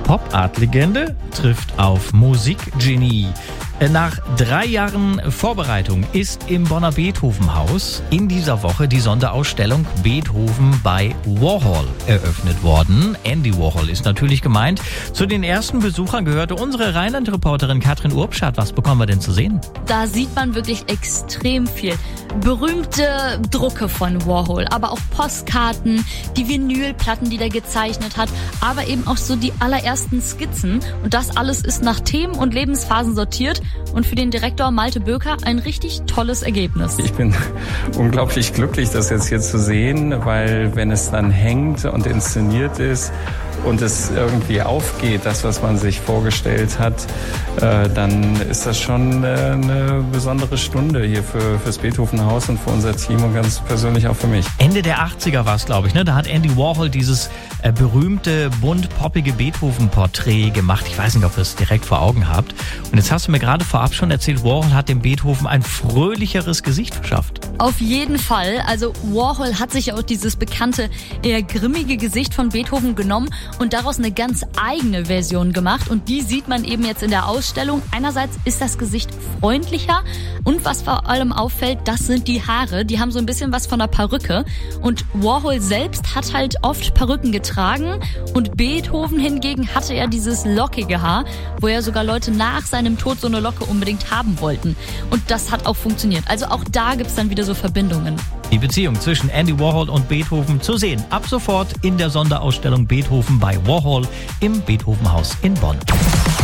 Pop-Art-Legende trifft auf Musikgenie. Nach 3 Jahren Vorbereitung ist im Bonner Beethoven-Haus in dieser Woche die Sonderausstellung Beethoven bei Warhol eröffnet worden. Andy Warhol ist natürlich gemeint. Zu den ersten Besuchern gehörte unsere Rheinland-Reporterin Katrin Urbschat. Was bekommen wir denn zu sehen? Da sieht man wirklich extrem viel. Berühmte Drucke von Warhol, aber auch Postkarten, die Vinylplatten, die der gezeichnet hat, aber eben auch so die allerersten Skizzen. Und das alles ist nach Themen und Lebensphasen sortiert und für den Direktor Malte Böker ein richtig tolles Ergebnis. Ich bin unglaublich glücklich, das jetzt hier zu sehen, weil wenn es dann hängt und inszeniert ist und es irgendwie aufgeht, das, was man sich vorgestellt hat, dann ist das schon eine besondere Stunde hier fürs Beethoven-Haus und für unser Team und ganz persönlich auch für mich. Ende der 80er war es, glaube ich, ne? Da hat Andy Warhol dieses berühmte, bunt-poppige Beethoven-Porträt gemacht. Ich weiß nicht, ob ihr es direkt vor Augen habt. Und jetzt hast du mir gerade vorab schon erzählt, Warhol hat dem Beethoven ein fröhlicheres Gesicht verschafft. Auf jeden Fall. Also Warhol hat sich auch dieses bekannte, eher grimmige Gesicht von Beethoven genommen und daraus eine ganz eigene Version gemacht. Und die sieht man eben jetzt in der Ausstellung. Einerseits ist das Gesicht freundlicher und was vor allem auffällt, das sind die Haare. Die haben so ein bisschen was von einer Perücke. Und Warhol selbst hat halt oft Perücken getragen und Beethoven hingegen hatte ja dieses lockige Haar, wo ja sogar Leute nach seinem Tod so eine Locke unbedingt haben wollten. Und das hat auch funktioniert. Also auch da gibt's dann wieder so Verbindungen. Die Beziehung zwischen Andy Warhol und Beethoven zu sehen. Ab sofort in der Sonderausstellung Beethoven bei Warhol im Beethoven-Haus in Bonn.